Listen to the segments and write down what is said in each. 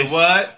What?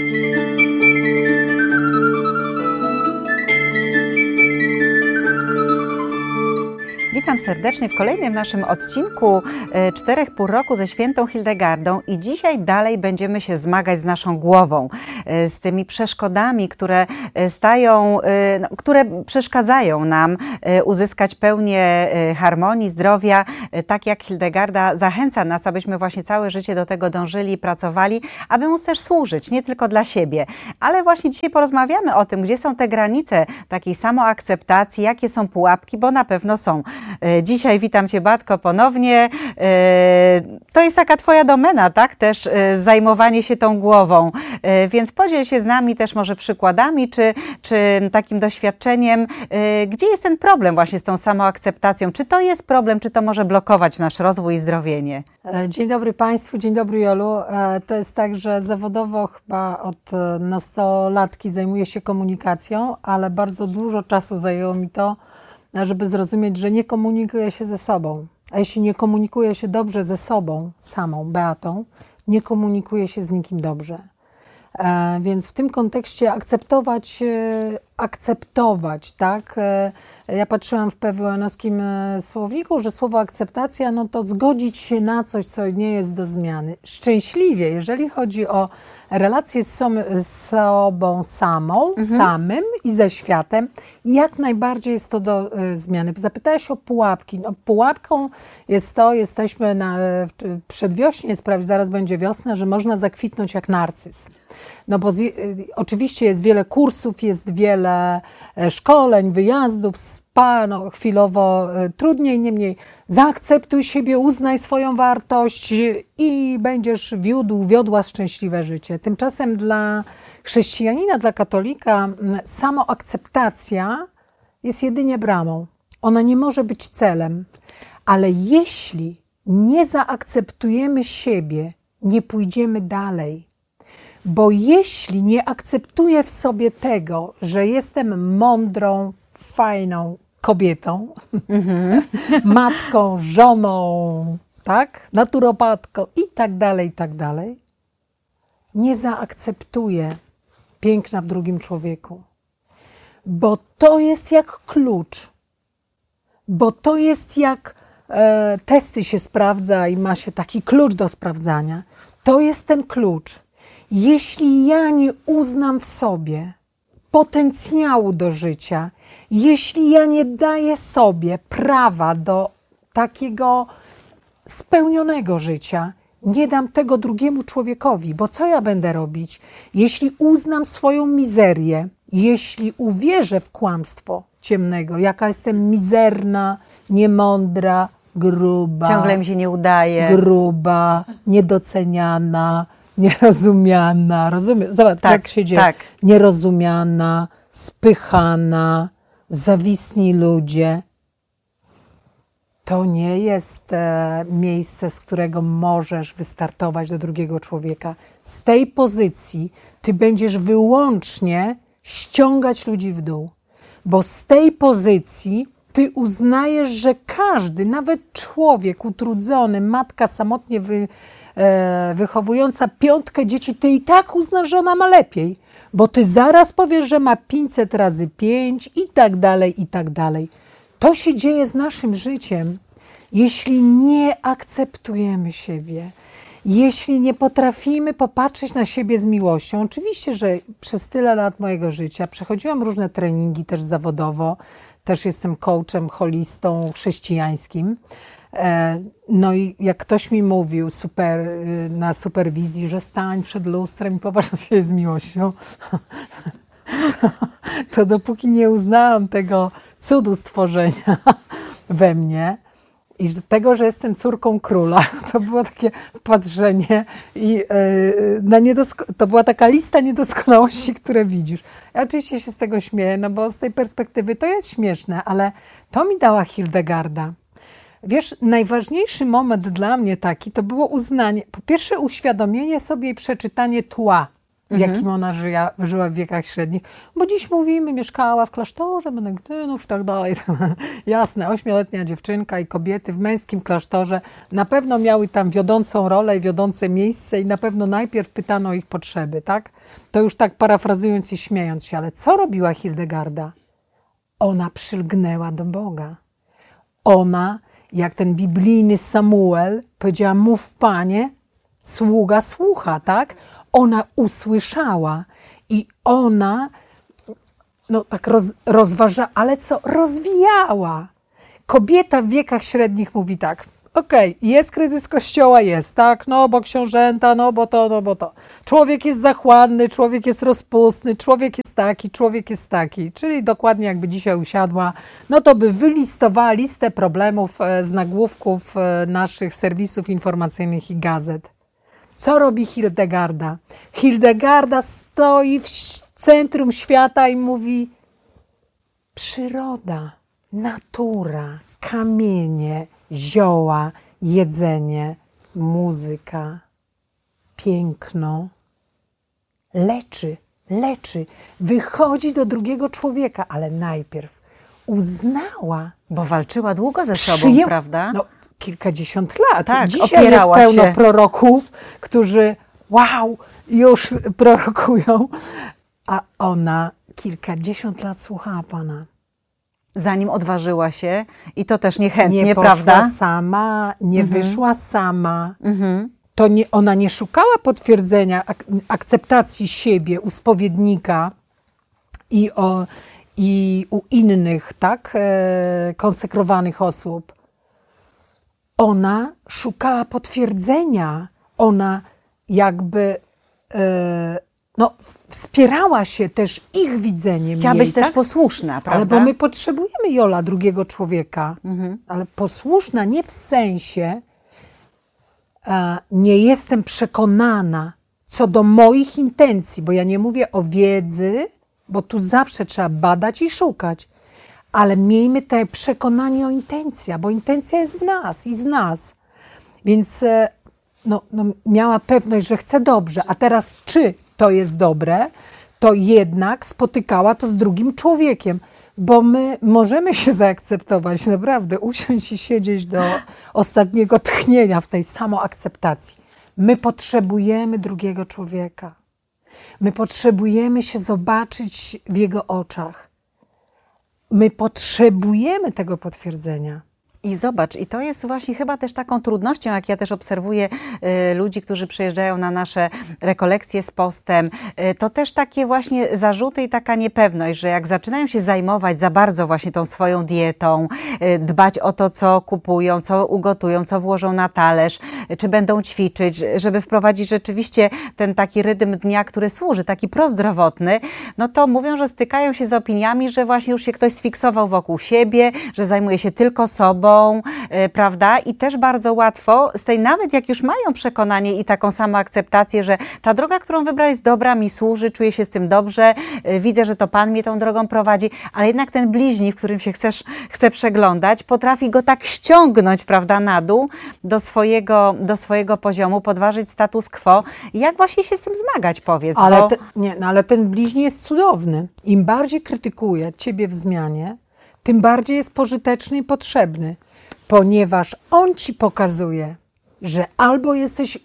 Witam serdecznie w kolejnym naszym odcinku 4,5 roku ze świętą Hildegardą i dzisiaj dalej będziemy się zmagać z naszą głową, z tymi przeszkodami, które które przeszkadzają nam uzyskać pełnię harmonii, zdrowia, tak jak Hildegarda zachęca nas, abyśmy właśnie całe życie do tego dążyli i pracowali, aby móc też służyć, nie tylko dla siebie. Ale właśnie dzisiaj porozmawiamy o tym, gdzie są te granice takiej samoakceptacji, jakie są pułapki, bo na pewno są. Dzisiaj witam Cię, Batko, ponownie. To jest taka Twoja domena, tak? Też zajmowanie się tą głową. Więc podziel się z nami też może przykładami, czy takim doświadczeniem, gdzie jest ten problem właśnie z tą samoakceptacją? Czy to jest problem, czy to może blokować nasz rozwój i zdrowienie? Dzień dobry Państwu, dzień dobry Jolu. To jest tak, że zawodowo chyba od nastolatki zajmuję się komunikacją, ale bardzo dużo czasu zajęło mi to, żeby zrozumieć, że nie komunikuję się ze sobą. A jeśli nie komunikuję się dobrze ze sobą, samą, Beatą, nie komunikuję się z nikim dobrze. Więc w tym kontekście akceptować, tak? Ja patrzyłam w PWN-owskim słowniku, że słowo akceptacja, no to zgodzić się na coś, co nie jest do zmiany. Szczęśliwie, jeżeli chodzi o relacje z sobą samym i ze światem, jak najbardziej jest to do zmiany. Zapytałaś o pułapki. No, pułapką jest to, jesteśmy przedwiośnie, zaraz będzie wiosna, że można zakwitnąć jak narcyz. No bo oczywiście jest wiele kursów, jest wiele szkoleń, wyjazdów, spa, no chwilowo trudniej, niemniej zaakceptuj siebie, uznaj swoją wartość i będziesz wiodła szczęśliwe życie. Tymczasem dla chrześcijanina, dla katolika samoakceptacja jest jedynie bramą. Ona nie może być celem, ale jeśli nie zaakceptujemy siebie, nie pójdziemy dalej. Bo jeśli nie akceptuję w sobie tego, że jestem mądrą, fajną kobietą, matką, żoną, tak, naturopatką i tak dalej, nie zaakceptuję piękna w drugim człowieku. Bo to jest jak klucz. Bo to jest jak testy się sprawdza i ma się taki klucz do sprawdzania. To jest ten klucz. Jeśli ja nie uznam w sobie potencjału do życia, jeśli ja nie daję sobie prawa do takiego spełnionego życia, nie dam tego drugiemu człowiekowi, bo co ja będę robić? Jeśli uznam swoją mizerię, jeśli uwierzę w kłamstwo ciemnego, jaka jestem mizerna, niemądra, gruba. Ciągle mi się nie udaje. Gruba, niedoceniana, nierozumiana. Zobacz, Tak, jak się dzieje. Tak. Nierozumiana, spychana, zawisni ludzie. To nie jest miejsce, z którego możesz wystartować do drugiego człowieka. Z tej pozycji ty będziesz wyłącznie ściągać ludzi w dół. Bo z tej pozycji ty uznajesz, że każdy, nawet człowiek utrudzony, matka samotnie wychowująca 5 dzieci, ty i tak uznasz, że ona ma lepiej. Bo ty zaraz powiesz, że ma 500 razy 5 i tak dalej, i tak dalej. To się dzieje z naszym życiem, jeśli nie akceptujemy siebie, jeśli nie potrafimy popatrzeć na siebie z miłością. Oczywiście, że przez tyle lat mojego życia przechodziłam różne treningi też zawodowo, też jestem coachem, holistą chrześcijańskim. No i jak ktoś mi mówił na superwizji, że stań przed lustrem i popatrz na siebie z miłością, to dopóki nie uznałam tego cudu stworzenia we mnie i tego, że jestem córką króla, to było takie patrzenie i to była taka lista niedoskonałości, które widzisz. Ja oczywiście się z tego śmieję, no bo z tej perspektywy to jest śmieszne, ale to mi dała Hildegarda. Wiesz, najważniejszy moment dla mnie taki to było uznanie, po pierwsze uświadomienie sobie i przeczytanie tła. w jakim ona żyła w wiekach średnich, bo dziś mówimy, mieszkała w klasztorze Benedyktynów i tak dalej. Jasne, 8-letnia dziewczynka i kobiety w męskim klasztorze na pewno miały tam wiodącą rolę i wiodące miejsce i na pewno najpierw pytano o ich potrzeby, tak? To już tak parafrazując i śmiejąc się, ale co robiła Hildegarda? Ona przylgnęła do Boga. Ona, jak ten biblijny Samuel, powiedziała, mów Panie, sługa słucha, tak? Ona usłyszała i ona, no tak rozważa, ale co? Rozwijała. Kobieta w wiekach średnich mówi tak, okej, jest kryzys Kościoła, jest, tak? No bo książęta, no bo to. Człowiek jest zachłanny, człowiek jest rozpustny, człowiek jest taki. Czyli dokładnie jakby dzisiaj usiadła, no to by wylistowała listę problemów z nagłówków naszych serwisów informacyjnych i gazet. Co robi Hildegarda? Hildegarda stoi w centrum świata i mówi przyroda, natura, kamienie, zioła, jedzenie, muzyka, piękno. Leczy, wychodzi do drugiego człowieka, ale najpierw uznała. Bo walczyła długo ze sobą, prawda? No, kilkadziesiąt lat. Tak, dzisiaj jest opierała pełno się. proroków, którzy już prorokują, a ona kilkadziesiąt lat słuchała Pana. Zanim odważyła się i to też niechętnie, Nie poszła prawda? sama, nie wyszła sama. To ona nie szukała potwierdzenia, akceptacji siebie u spowiednika i u innych, tak, konsekrowanych osób. Ona szukała potwierdzenia. Ona jakby wspierała się też ich widzeniem. Chciała być tak? też posłuszna, prawda? Ale bo my potrzebujemy, Jola, drugiego człowieka. Ale posłuszna nie w sensie nie jestem przekonana co do moich intencji, bo ja nie mówię o wiedzy, bo tu zawsze trzeba badać i szukać. Ale miejmy te przekonanie o intencji, bo intencja jest w nas i z nas. Więc miała pewność, że chce dobrze, a teraz czy to jest dobre, to jednak spotykała to z drugim człowiekiem, bo my możemy się zaakceptować, naprawdę, usiąść i siedzieć do ostatniego tchnienia w tej samoakceptacji. My potrzebujemy drugiego człowieka. My potrzebujemy się zobaczyć w jego oczach. My potrzebujemy tego potwierdzenia. I zobacz, i to jest właśnie chyba też taką trudnością, jak ja też obserwuję ludzi, którzy przyjeżdżają na nasze rekolekcje z postem, to też takie właśnie zarzuty i taka niepewność, że jak zaczynają się zajmować za bardzo właśnie tą swoją dietą, dbać o to, co kupują, co ugotują, co włożą na talerz, czy będą ćwiczyć, żeby wprowadzić rzeczywiście ten taki rytm dnia, który służy, taki prozdrowotny, no to mówią, że stykają się z opiniami, że właśnie już się ktoś sfiksował wokół siebie, że zajmuje się tylko sobą, prawda? I też bardzo łatwo z tej, nawet jak już mają przekonanie i taką samą akceptację, że ta droga, którą wybrała jest dobra, mi służy, czuję się z tym dobrze, widzę, że to Pan mnie tą drogą prowadzi, ale jednak ten bliźni, w którym się chce przeglądać, potrafi go tak ściągnąć, prawda, na dół do swojego poziomu, podważyć status quo. Jak właśnie się z tym zmagać, powiedz? Ale ten bliźni jest cudowny. Im bardziej krytykuje ciebie w zmianie, tym bardziej jest pożyteczny i potrzebny, ponieważ on ci pokazuje, że albo jesteś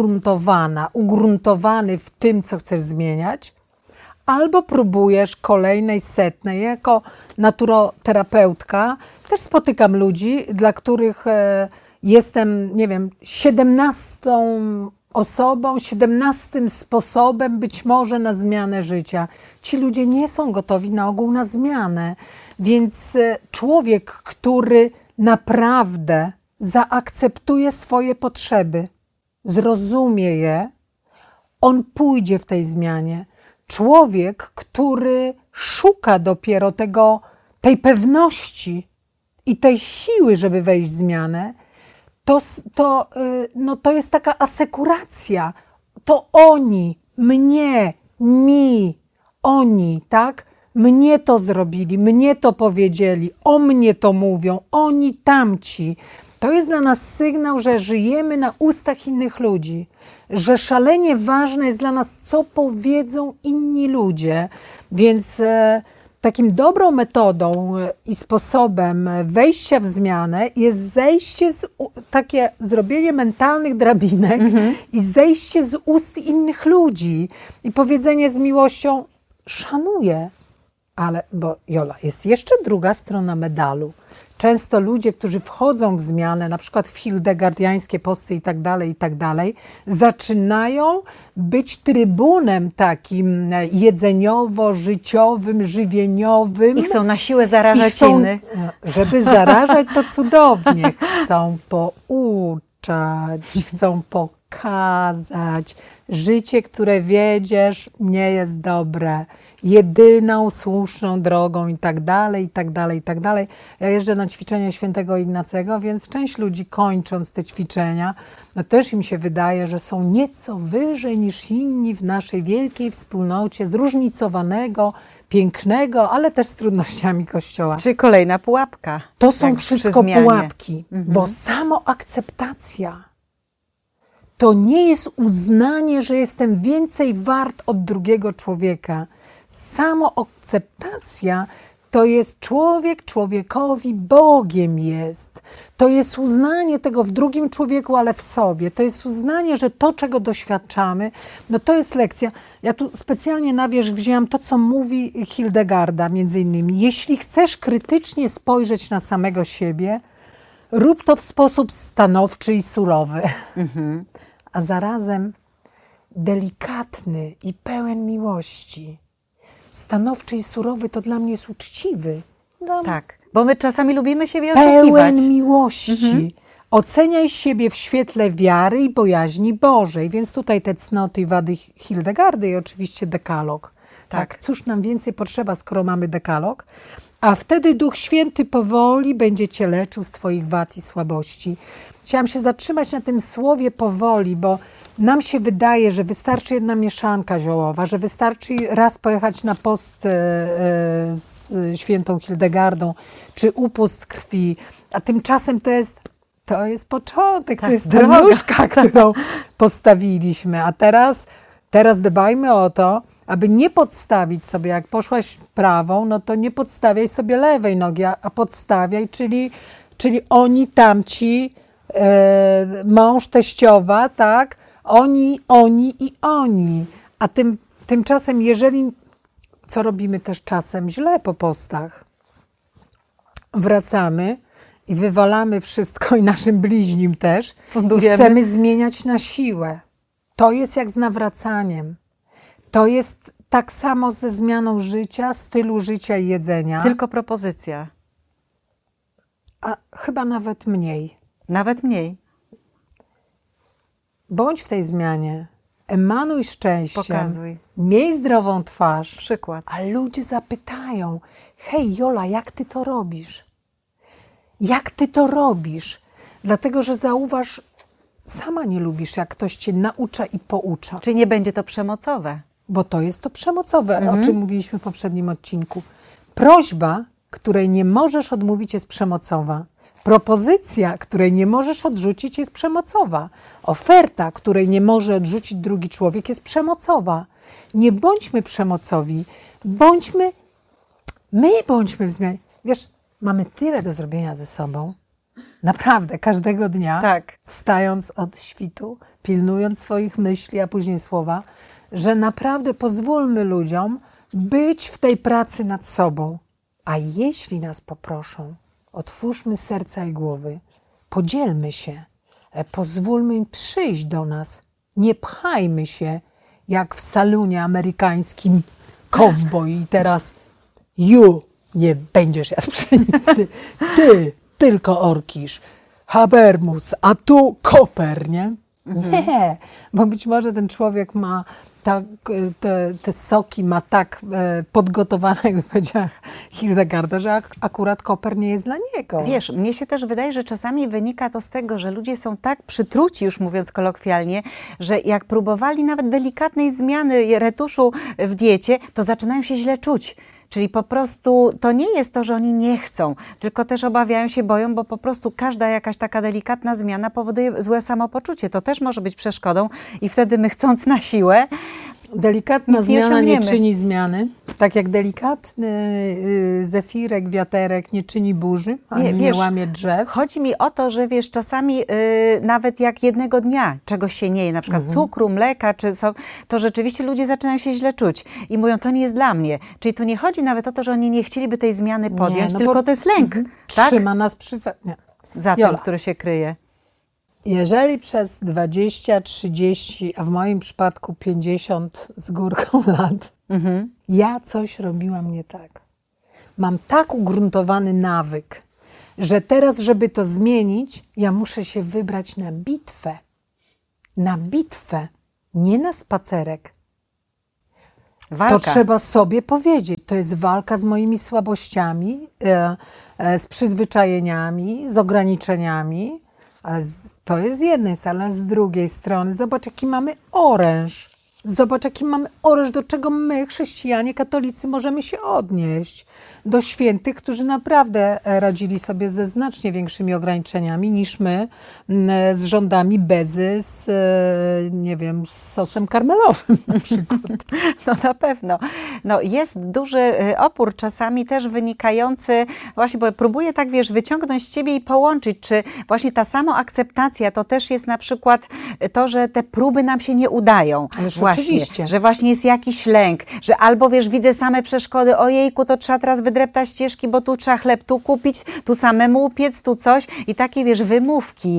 ugruntowany w tym, co chcesz zmieniać, albo próbujesz kolejnej, setnej. Jako naturoterapeutka też spotykam ludzi, dla których jestem, nie wiem, 17 osobą, 17 sposobem być może na zmianę życia. Ci ludzie nie są gotowi na ogół na zmianę. Więc człowiek, który naprawdę zaakceptuje swoje potrzeby, zrozumie je, on pójdzie w tej zmianie. Człowiek, który szuka dopiero tej pewności i tej siły, żeby wejść w zmianę, to jest taka asekuracja. To oni, mnie, mi, oni, tak? Mnie to zrobili, mnie to powiedzieli, o mnie to mówią, oni tamci. To jest dla nas sygnał, że żyjemy na ustach innych ludzi, że szalenie ważne jest dla nas, co powiedzą inni ludzie. Więc takim dobrą metodą i sposobem wejścia w zmianę jest zejście takie zrobienie mentalnych drabinek i zejście z ust innych ludzi i powiedzenie z miłością: szanuję. Ale, bo Jola, jest jeszcze druga strona medalu. Często ludzie, którzy wchodzą w zmianę, na przykład w hildegardiańskie posty i tak dalej, zaczynają być trybunem takim jedzeniowo-życiowym, żywieniowym. I chcą na siłę zarażać innych. Żeby zarażać, to cudownie. Chcą pouczać, chcą pokazać. Życie, które wiedziesz, nie jest dobre. Jedyną słuszną drogą i tak dalej, i tak dalej, i tak dalej. Ja jeżdżę na ćwiczenia świętego Ignacego, więc część ludzi, kończąc te ćwiczenia, no też im się wydaje, że są nieco wyżej niż inni w naszej wielkiej wspólnocie zróżnicowanego, pięknego, ale też z trudnościami Kościoła. Czyli kolejna pułapka. To są jak wszystko przy zmianie. pułapki, bo samoakceptacja to nie jest uznanie, że jestem więcej wart od drugiego człowieka. Samoakceptacja to jest człowiek człowiekowi Bogiem jest. To jest uznanie tego w drugim człowieku, ale w sobie. To jest uznanie, że to, czego doświadczamy, no to jest lekcja. Ja tu specjalnie na wierzch wzięłam to, co mówi Hildegarda między innymi. Jeśli chcesz krytycznie spojrzeć na samego siebie, rób to w sposób stanowczy i surowy, a zarazem delikatny i pełen miłości. Stanowczy i surowy to dla mnie jest uczciwy. Tak, bo my czasami lubimy siebie oszukiwać. Pełen miłości. Oceniaj siebie w świetle wiary i bojaźni Bożej. Więc tutaj te cnoty i wady Hildegardy i oczywiście dekalog. Tak, cóż nam więcej potrzeba, skoro mamy dekalog? A wtedy Duch Święty powoli będzie cię leczył z twoich wad i słabości. Chciałam się zatrzymać na tym słowie powoli, bo nam się wydaje, że wystarczy jedna mieszanka ziołowa, że wystarczy raz pojechać na post z świętą Hildegardą, czy upust krwi, a tymczasem to jest początek, to jest droga. nóżka, którą postawiliśmy. A teraz dbajmy o to, aby nie podstawić sobie, jak poszłaś prawą, no to nie podstawiaj sobie lewej nogi, a podstawiaj, czyli oni, tamci, mąż, teściowa, tak? Oni i oni. A tymczasem, co robimy też czasem źle po postach, wracamy i wywalamy wszystko i naszym bliźnim też Fundujemy. i chcemy zmieniać na siłę. To jest jak z nawracaniem. To jest tak samo ze zmianą życia, stylu życia i jedzenia. Tylko propozycja. A chyba nawet mniej. Nawet mniej. Bądź w tej zmianie. Emanuj szczęściem. Pokazuj. Miej zdrową twarz. Przykład. A ludzie zapytają: hej Jola, jak ty to robisz? Jak ty to robisz? Dlatego, że zauważ, sama nie lubisz, jak ktoś cię naucza i poucza. Czyli nie będzie to przemocowe. Bo to jest to przemocowe, o czym mówiliśmy w poprzednim odcinku. Prośba, której nie możesz odmówić, jest przemocowa. Propozycja, której nie możesz odrzucić, jest przemocowa. Oferta, której nie może odrzucić drugi człowiek, jest przemocowa. Nie bądźmy przemocowi. Bądźmy w zmianie. Wiesz, mamy tyle do zrobienia ze sobą. Naprawdę, każdego dnia, Tak. wstając od świtu, pilnując swoich myśli, a później słowa, że naprawdę pozwólmy ludziom być w tej pracy nad sobą. A jeśli nas poproszą, otwórzmy serca i głowy, podzielmy się, pozwólmy im przyjść do nas. Nie pchajmy się, jak w salonie amerykańskim cowboy i teraz nie będziesz jadł pszenicy, ty tylko orkisz, habermus, a tu koper, nie? Nie, bo być może ten człowiek ma te soki ma tak podgotowane, jakby powiedziała Hildegarda, że akurat koper nie jest dla niego. Wiesz, mnie się też wydaje, że czasami wynika to z tego, że ludzie są tak przytruci, już mówiąc kolokwialnie, że jak próbowali nawet delikatnej zmiany retuszu w diecie, to zaczynają się źle czuć. Czyli po prostu to nie jest to, że oni nie chcą, tylko też obawiają się, boją, bo po prostu każda jakaś taka delikatna zmiana powoduje złe samopoczucie. To też może być przeszkodą i wtedy my chcąc na siłę Delikatna nic nie zmiana nie osiągniemy. czyni zmiany. Tak jak delikatny zefirek, wiaterek nie czyni burzy, ani nie wiesz, łamie drzew. Chodzi mi o to, że wiesz, czasami nawet jak jednego dnia czegoś się nie je, na przykład cukru, mleka, to rzeczywiście ludzie zaczynają się źle czuć i mówią, to nie jest dla mnie. Czyli tu nie chodzi nawet o to, że oni nie chcieliby tej zmiany podjąć, no tylko bo to jest lęk, tak? Trzyma nas Za tym, Jola, który się kryje. jeżeli przez 20, 30, a w moim przypadku 50 z górką lat, ja coś robiłam nie tak. Mam tak ugruntowany nawyk, że teraz, żeby to zmienić, ja muszę się wybrać na bitwę. Na bitwę, nie na spacerek. Walka. To trzeba sobie powiedzieć. To jest walka z moimi słabościami, z przyzwyczajeniami, z ograniczeniami. Ale to jest z jednej strony, ale z drugiej strony zobacz, jaki mamy oręż. Zobacz, jaki mamy oręż, do czego my, chrześcijanie, katolicy, możemy się odnieść. Do świętych, którzy naprawdę radzili sobie ze znacznie większymi ograniczeniami niż my, z rządami bezy, nie wiem, z sosem karmelowym na przykład. No na pewno. No, jest duży opór czasami też wynikający, właśnie, bo próbuję tak, wiesz, wyciągnąć z ciebie i połączyć, czy właśnie ta samoakceptacja to też jest na przykład to, że te próby nam się nie udają. Ależ Właśnie, oczywiście. że właśnie jest jakiś lęk, że albo wiesz, widzę same przeszkody, ojejku, to trzeba teraz wydreptać ścieżki, bo tu trzeba chleb tu kupić, tu samemu upiec, tu coś i takie, wiesz, wymówki,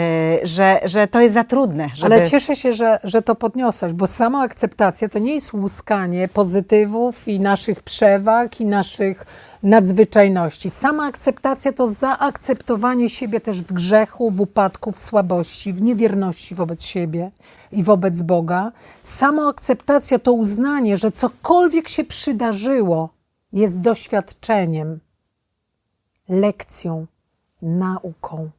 że to jest za trudne. Żeby... Ale cieszę się, że to podniosłaś, bo samoakceptacja to nie jest łuskanie pozytywów i naszych przewag i naszych nadzwyczajności. Samoakceptacja to zaakceptowanie siebie też w grzechu, w upadku, w słabości, w niewierności wobec siebie i wobec Boga. Samoakceptacja to uznanie, że cokolwiek się przydarzyło, jest doświadczeniem, lekcją, nauką,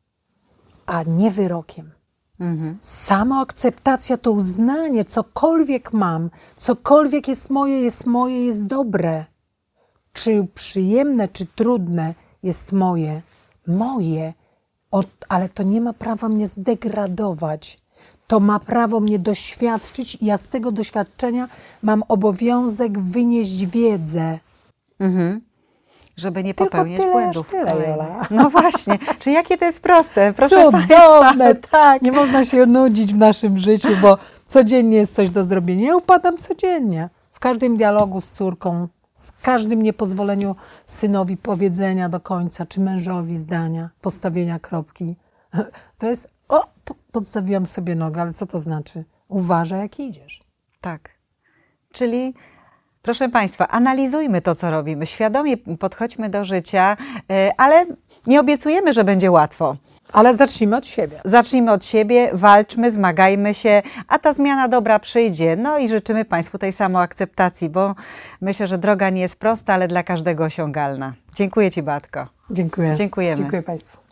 a nie wyrokiem. Samoakceptacja to uznanie, cokolwiek mam, cokolwiek jest moje, jest dobre. Czy przyjemne, czy trudne jest moje, ale to nie ma prawa mnie zdegradować. To ma prawo mnie doświadczyć i ja z tego doświadczenia mam obowiązek wynieść wiedzę. Żeby nie Tylko popełniać tyle, błędów. aż tyle, Jola. No właśnie. Czy jakie to jest proste? Proszę Cudowne! Państwa, tak. Nie można się nudzić w naszym życiu, bo codziennie jest coś do zrobienia. Ja upadam codziennie. W każdym dialogu z córką, z każdym niepozwoleniu synowi powiedzenia do końca, czy mężowi zdania, postawienia kropki. To jest, podstawiłam sobie nogę, ale co to znaczy? Uważaj, jak idziesz. Tak. Czyli, proszę Państwa, analizujmy to, co robimy. Świadomie podchodźmy do życia, ale nie obiecujemy, że będzie łatwo. Ale zacznijmy od siebie. Zacznijmy od siebie, walczmy, zmagajmy się, a ta zmiana dobra przyjdzie. No i życzymy Państwu tej samoakceptacji, bo myślę, że droga nie jest prosta, ale dla każdego osiągalna. Dziękuję Ci, Beatko. Dziękuję. Dziękujemy. Dziękuję Państwu.